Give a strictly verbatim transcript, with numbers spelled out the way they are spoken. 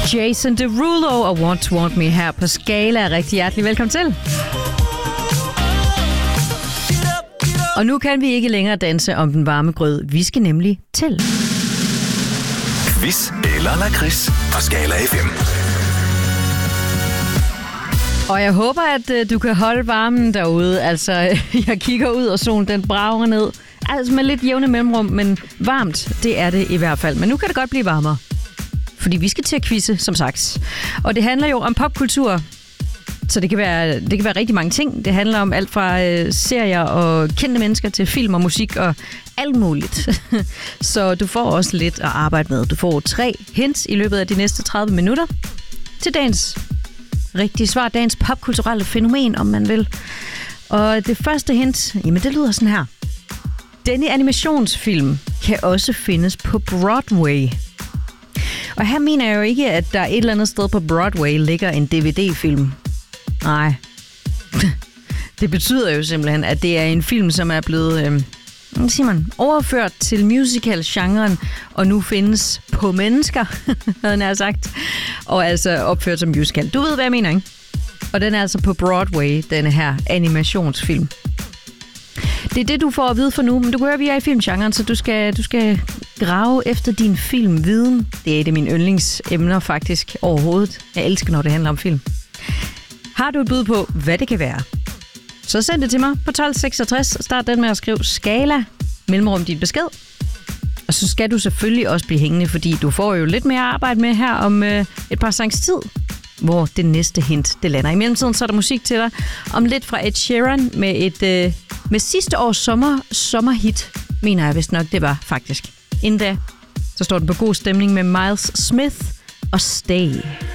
Jason Derulo og Want Want Me her på Skala. Rigtig hjertelig velkommen til. Og nu kan vi ikke længere danse om den varme grød. Vi skal nemlig til Quiz eller lakrids på Skala F M. Og jeg håber, at du kan holde varmen derude. Altså, jeg kigger ud, og solen den brager ned. Altså med lidt jævne mellemrum, men varmt, det er det i hvert fald. Men nu kan det godt blive varmere. Fordi vi skal til at quizze, som sagt. Og det handler jo om popkultur. Så det kan være, det kan være rigtig mange ting. Det handler om alt fra øh, serier og kendte mennesker til film og musik og alt muligt. Så du får også lidt at arbejde med. Du får tre hints i løbet af de næste tredive minutter til dagens rigtige svar. Dagens popkulturelle fænomen, om man vil. Og det første hint, jamen det lyder sådan her. Denne animationsfilm kan også findes på Broadway. Og her mener jeg jo ikke, at der et eller andet sted på Broadway ligger en D V D-film. Nej. Det betyder jo simpelthen, at det er en film, som er blevet øh, hvad siger man, overført til musical-genren, og nu findes på mennesker, havde jeg sagt, og altså opført som musical. Du ved, hvad jeg mener, ikke? Og den er altså på Broadway, denne her animationsfilm. Det er det, du får at vide for nu, men du kan høre, at vi er i filmgenren, så du skal, du skal grave efter din filmviden. Det er et af mine yndlingsemner faktisk overhovedet. Jeg elsker, når det handler om film. Har du et bud på, hvad det kan være? Så send det til mig på tolv seksogtres. Start den med at skrive Skala, mellemrum din besked. Og så skal du selvfølgelig også blive hængende, fordi du får jo lidt mere arbejde med her om øh, et par sangs tid, hvor det næste hint det lander. I mellemtiden så er der musik til dig om lidt fra Ed Sheeran med et øh, med sidste års sommer, sommerhit, mener jeg vist nok, det var faktisk. Inden da, så står den på god stemning med Miles Smith og Stay.